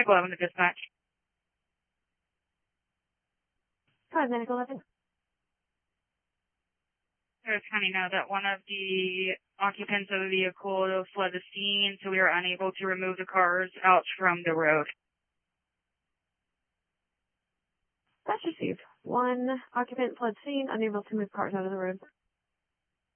Medic 11 to dispatch. 5 Medic 11. Harris County know that one of the occupants of the vehicle fled the scene, so we are unable to remove the cars out from the road. That's received. One occupant fled scene, unable to move cars out of the road.